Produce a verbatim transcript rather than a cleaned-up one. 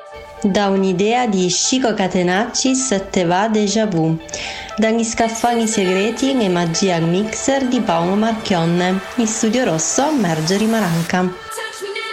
Da un'idea di Chico Catenaccis te va déjà vu. Dagli scaffali segreti e magia al mixer di Paolo Marchionne. In studio rosso Margherita Maranca.